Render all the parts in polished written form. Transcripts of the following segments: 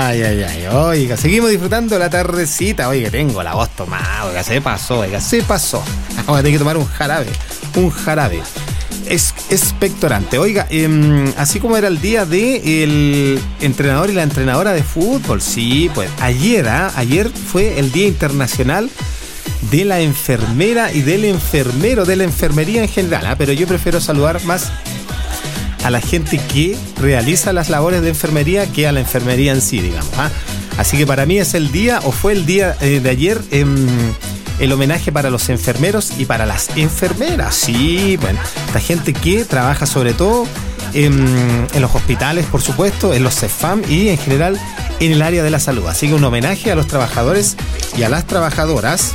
Ay. Oiga, seguimos disfrutando la tardecita. Oiga, tengo la voz tomada. Oiga, se pasó. Ahora tengo que tomar un jarabe. Es expectorante. Oiga, así como era el día del entrenador y la entrenadora de fútbol. Sí, pues ayer fue el Día Internacional de la Enfermera y del Enfermero, de la enfermería en general, pero yo prefiero saludar más a la gente que realiza las labores de enfermería que a la enfermería en sí, digamos. Así que para mí es el día, o fue el día de ayer, el homenaje para los enfermeros y para las enfermeras. Sí, bueno, la gente que trabaja sobre todo en los hospitales, por supuesto, en los CEFAM y en general en el área de la salud. Así que un homenaje a los trabajadores y a las trabajadoras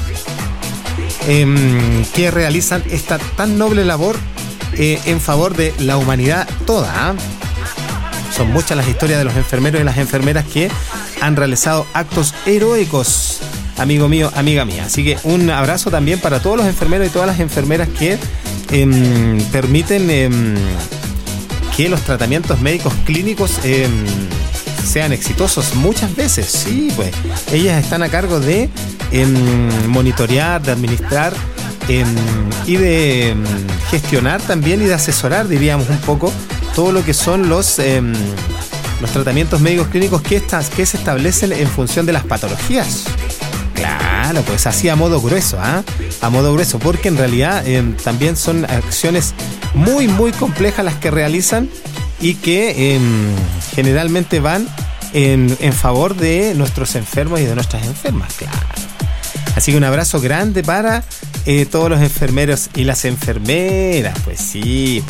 que realizan esta tan noble labor en favor de la humanidad toda. Son muchas las historias de los enfermeros y las enfermeras que han realizado actos heroicos, amigo mío, amiga mía. Así que un abrazo también para todos los enfermeros y todas las enfermeras que permiten que los tratamientos médicos clínicos sean exitosos muchas veces. Sí, pues ellas están a cargo de monitorear, de administrar y de gestionar también y de asesorar, diríamos un poco, todo lo que son los tratamientos médicos clínicos que se establecen en función de las patologías. Claro, pues así a modo grueso, porque en realidad también son acciones muy, muy complejas las que realizan y que generalmente van en favor de nuestros enfermos y de nuestras enfermas, claro. Así que un abrazo grande para todos los enfermeros y las enfermeras. Pues sí.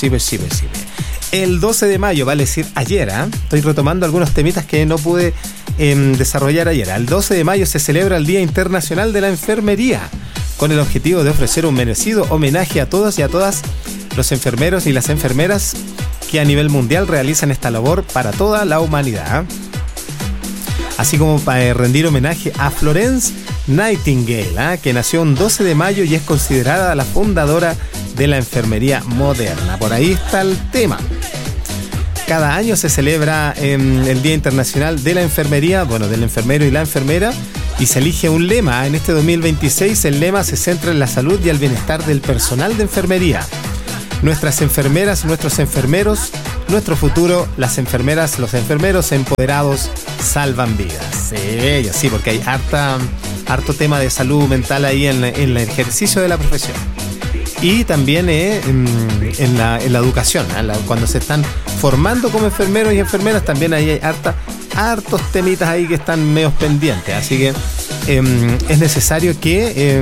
El 12 de mayo, vale decir ayer, estoy retomando algunos temitas que no pude desarrollar ayer. El 12 de mayo se celebra el Día Internacional de la Enfermería, con el objetivo de ofrecer un merecido homenaje a todos y a todas los enfermeros y las enfermeras que a nivel mundial realizan esta labor para toda la humanidad. Así como para rendir homenaje a Florence Nightingale, que nació un 12 de mayo y es considerada la fundadora de la enfermería moderna. Por ahí está el tema. Cada año se celebra el Día Internacional de la Enfermería, del enfermero y la enfermera, y se elige un lema. En este 2026 el lema se centra en la salud y el bienestar del personal de enfermería. Nuestras enfermeras, nuestros enfermeros, nuestro futuro, las enfermeras, los enfermeros empoderados salvan vidas. Sí, porque hay harto tema de salud mental ahí en el ejercicio de la profesión. Y también en la educación, cuando se están formando como enfermeros y enfermeras, también ahí hay hartos temitas ahí que están medios pendientes. Así que es necesario que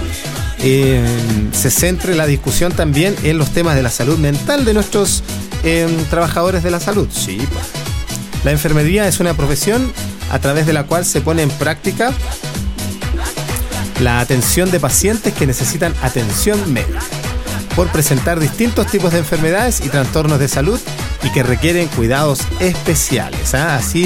se centre la discusión también en los temas de la salud mental de nuestros trabajadores de la salud. Sí, pues. La enfermería es una profesión a través de la cual se pone en práctica la atención de pacientes que necesitan atención médica por presentar distintos tipos de enfermedades y trastornos de salud y que requieren cuidados especiales. Así.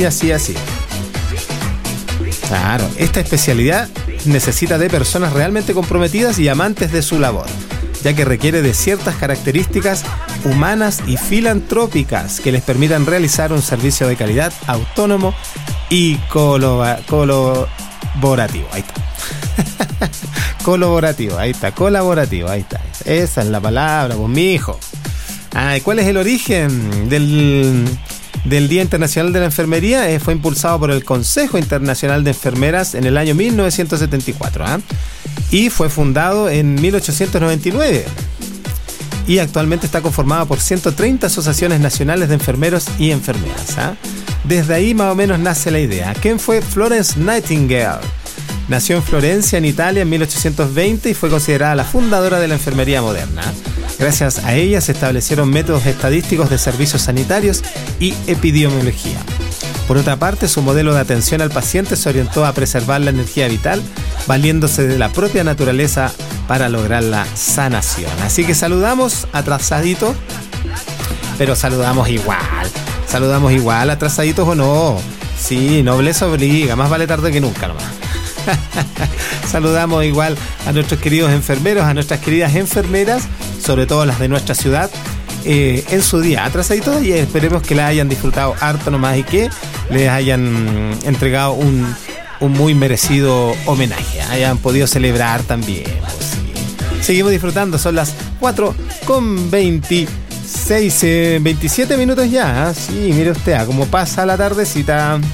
Claro, esta especialidad necesita de personas realmente comprometidas y amantes de su labor, ya que requiere de ciertas características humanas y filantrópicas que les permitan realizar un servicio de calidad autónomo y colaborativo. Ahí está. Colaborativo, ahí está. Esa es la palabra, pues, mi hijo. ¿Cuál es el origen del Día Internacional de la Enfermería? Fue impulsado por el Consejo Internacional de Enfermeras en el año 1974, y fue fundado en 1899. Y actualmente está conformado por 130 asociaciones nacionales de enfermeros y enfermeras. Desde ahí más o menos nace la idea. ¿Quién fue Florence Nightingale? Nació en Florencia, en Italia, en 1820 y fue considerada la fundadora de la enfermería moderna. Gracias a ella se establecieron métodos estadísticos de servicios sanitarios y epidemiología. Por otra parte, su modelo de atención al paciente se orientó a preservar la energía vital, valiéndose de la propia naturaleza para lograr la sanación. Así que saludamos atrasaditos, pero saludamos igual, atrasaditos o no. Sí, nobleza obliga, más vale tarde que nunca nomás. Saludamos igual a nuestros queridos enfermeros, a nuestras queridas enfermeras, sobre todo las de nuestra ciudad, en su día atrasadito, y esperemos que la hayan disfrutado harto nomás y que les hayan entregado un muy merecido homenaje, hayan podido celebrar también. Pues, sí. Seguimos disfrutando, son las 4:27 minutos ya. Sí, mire usted, como pasa la tardecita.